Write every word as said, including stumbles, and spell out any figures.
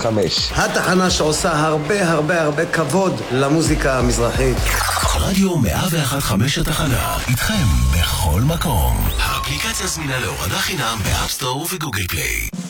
חמש. התחנה שעושה הרבה הרבה הרבה כבוד למוזיקה המזרחית. רדיו מאה ואחת חמש התחנה, איתכם בכל מקום. האפליקציה זמינה להורדה חינם באפסטור וגוגל פליי.